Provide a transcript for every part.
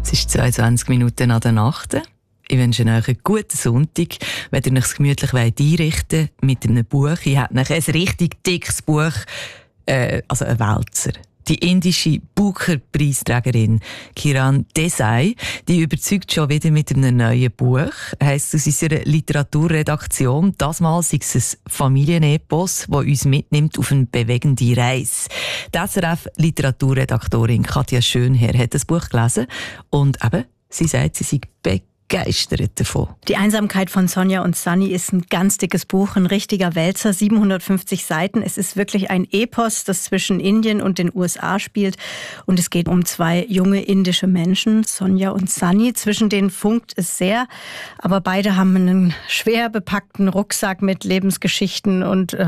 Es ist 22 Minuten nach der Nacht. Ich wünsche euch einen guten Sonntag. Wenn ihr euch gemütlich einrichten wollt mit einem Buch, ich habe euch ein richtig dickes Buch, also ein Wälzer. Die indische Booker-Preisträgerin Kiran Desai, die überzeugt schon wieder mit einem neuen Buch. Heisst aus unserer Literaturredaktion, das Mal sei es ein Familienepos, das uns mitnimmt auf eine bewegende Reise. Die SRF-Literaturredaktorin Katja Schönherr hat das Buch gelesen und eben, sie sagt, sie sei begeistert davon. Die Einsamkeit von Sonja und Sunny ist ein ganz dickes Buch, ein richtiger Wälzer, 750 Seiten. Es ist wirklich ein Epos, das zwischen Indien und den USA spielt. Und es geht um zwei junge indische Menschen, Sonja und Sunny. Zwischen denen funkt es sehr, aber beide haben einen schwer bepackten Rucksack mit Lebensgeschichten und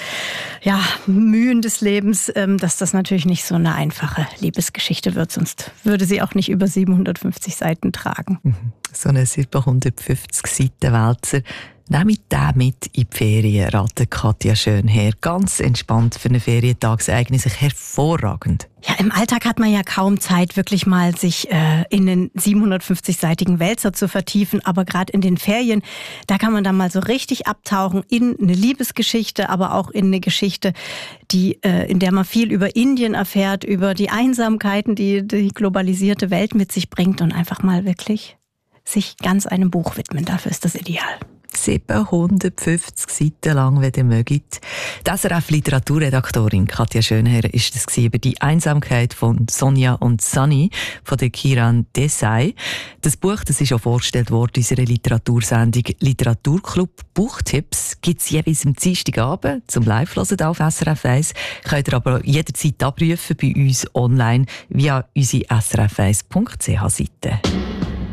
Mühen des Lebens, dass das natürlich nicht so eine einfache Liebesgeschichte wird. Sonst würde sie auch nicht über 750 Seiten tragen. So eine 750 Seiten Wälzer. Nehmt den mit in die Ferien, ratet Katja Schönherr. Ganz entspannt für einen Ferientag, sie eignen sich hervorragend. Ja, im Alltag hat man ja kaum Zeit, wirklich mal sich in den 750-seitigen Wälzer zu vertiefen. Aber gerade in den Ferien, da kann man dann mal so richtig abtauchen in eine Liebesgeschichte, aber auch in eine Geschichte, in der man viel über Indien erfährt, über die Einsamkeiten, die die globalisierte Welt mit sich bringt und einfach mal wirklich sich ganz einem Buch widmen. Dafür ist das ideal. 750 Seiten lang, wenn ihr mögt. Die SRF-Literaturredaktorin Katja Schönherr ist das über die Einsamkeit von Sonja und Sunny von der Kiran Desai. Das Buch, das ist auch vorgestellt worden in unserer Literatursendung Literaturclub. Buchtipps gibt es jeweils am Dienstagabend zum Live-Hören auf SRF 1. Könnt ihr aber jederzeit abrufen bei uns online via unsere srf1.ch-Seite.